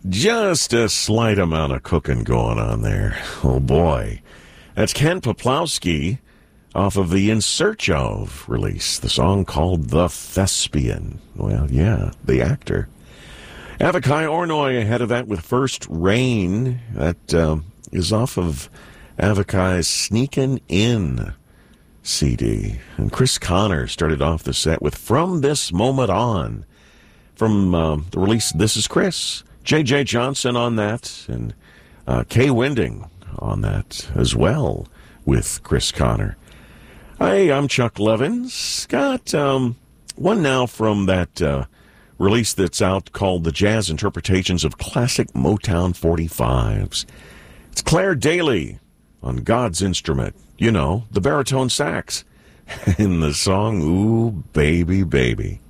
Just a slight amount of cooking going on there. Oh, boy. That's Ken Poplawski off of the In Search Of release, the song called The Thespian. Well, yeah, the actor. Avakai Ornoy ahead of that with First Rain. That is off of Avakai's Sneakin' In CD. And Chris Connor started off the set with From This Moment On from the release This Is Chris. J.J. Johnson on that, and Kay Winding on that as well with Chris Connor. Hey, I'm Chuck Levins. Got one now from that release that's out called The Jazz Interpretations of Classic Motown 45s. It's Claire Daly on God's Instrument, you know, the baritone sax, in the song Ooh, Baby, Baby.